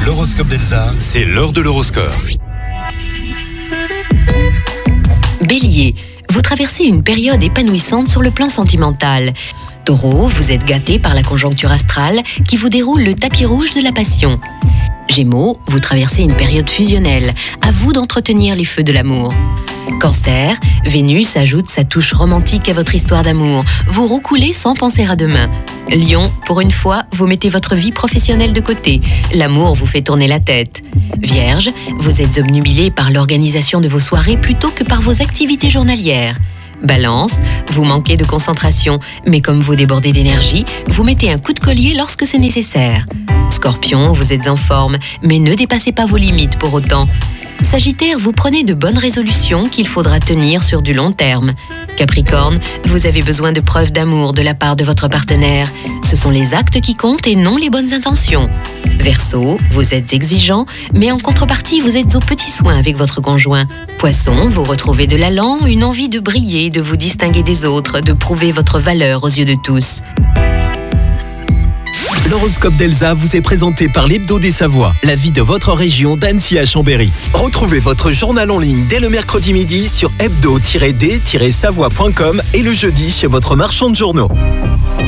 L'horoscope d'Elsa, c'est l'heure de l'horoscope. Bélier, vous traversez une période épanouissante sur le plan sentimental. Taureau, vous êtes gâté par la conjoncture astrale qui vous déroule le tapis rouge de la passion. Gémeaux, vous traversez une période fusionnelle. À vous d'entretenir les feux de l'amour. Cancer, Vénus ajoute sa touche romantique à votre histoire d'amour. Vous roucoulez sans penser à demain. Lion, pour une fois, vous mettez votre vie professionnelle de côté. L'amour vous fait tourner la tête. Vierge, vous êtes obnubilé par l'organisation de vos soirées plutôt que par vos activités journalières. Balance, vous manquez de concentration, mais comme vous débordez d'énergie, vous mettez un coup de collier lorsque c'est nécessaire. Scorpion, vous êtes en forme, mais ne dépassez pas vos limites pour autant. Sagittaire, vous prenez de bonnes résolutions qu'il faudra tenir sur du long terme. Capricorne, vous avez besoin de preuves d'amour de la part de votre partenaire. Ce sont les actes qui comptent et non les bonnes intentions. Verseau, vous êtes exigeant, mais en contrepartie, vous êtes aux petits soins avec votre conjoint. Poisson, vous retrouvez de l'allant, une envie de briller, de vous distinguer des autres, de prouver votre valeur aux yeux de tous. L'horoscope d'Elsa vous est présenté par l'Hebdo des Savoies, la vie de votre région d'Annecy à Chambéry. Retrouvez votre journal en ligne dès le mercredi midi sur hebdo-d-savoie.com et le jeudi chez votre marchand de journaux.